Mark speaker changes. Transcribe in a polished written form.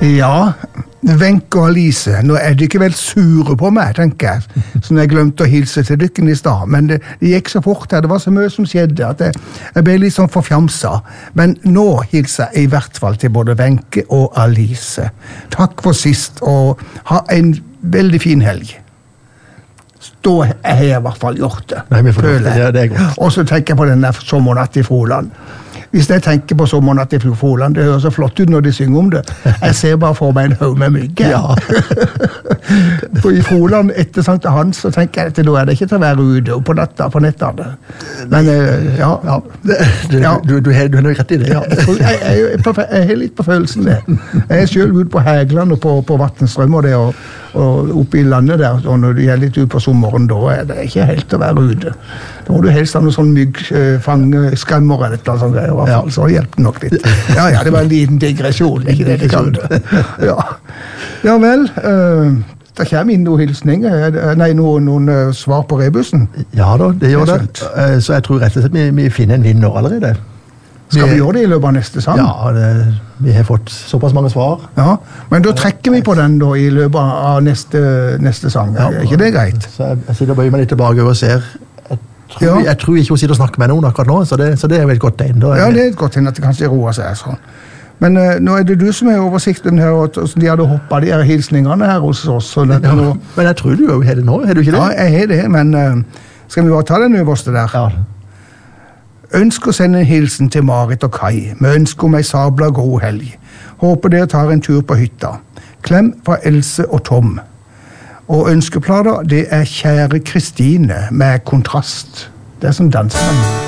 Speaker 1: Ja, Wenche og Alice, nå er de ikke vel sure på meg, tenker jeg, så jeg glemte å hilse til dykken i stad, men det gikk så fort her, det var så mye som skjedde, at jeg ble litt sånn forfjamsa, men nå hilser jeg i hvert fall til både Wenche og Alice. Takk for sist, og ha en veldig fin helg. Da har jeg i hvert fall gjort det.
Speaker 2: Nei, det er godt.
Speaker 1: Og så tenker jeg på den der sommernatt i Froland. Hvis jeg tenker på sommernatt i Froland, det høres så flott ut når de synger om det. Jeg ser bare for meg en haug med mygg.
Speaker 2: Ja.
Speaker 1: For i Froland etter Sankt Hans, så tenker jeg at da er det ikke til å være ute på natta, på nettene. Men ja.
Speaker 2: Du har nok rett i det, ja.
Speaker 1: Jeg er litt på følelsen det. Jeg er selv ute på Hægland og på Vattenstrøm og det, og oppe i landet der, og når du er litt ute på sommeren, da er det ikke helt å være ute. Da må du helst ha noen sånn myggskremmer eller et eller annet sånt, ja. Så hjelper det nok litt. Ja, det var en liten digresjon, ikke det kaller det. Ja vel, det kommer inn noen hilsninger, noen svar på rebussen.
Speaker 2: Ja da, det gjør det. Så jeg tror rett og slett vi finner en vinner allerede.
Speaker 1: Skal vi gjøre det i løpet av neste sang?
Speaker 2: Ja, vi har fått såpass mange svar.
Speaker 1: Ja, men da trekker vi på den da i løpet av neste sang. Er ikke det greit?
Speaker 2: Så jeg sitter og bøyer meg litt tilbake og ser. Jeg tror ikke hun sitter og snakker med noen akkurat nå, så det er vel et godt tegn.
Speaker 1: Ja, det er et godt tegn at det kanskje roer seg. Så. Men nå er det du som er oversikten her, og de hadde hoppet de her hilsningene her hos oss. Men
Speaker 2: jeg tror du jo har det nå, har du ikke det?
Speaker 1: Ja, jeg har det, men skal vi bare ta den øverste der?
Speaker 2: Ja.
Speaker 1: Ønsker å sende en hilsen til Marit og Kai, med ønske om ei sabla god helg. Håper dere tar en tur på hytta. Klem fra Else og Tom. Og ønskeplader, det er Kjære Kristine med Kontrast. Det er som danser.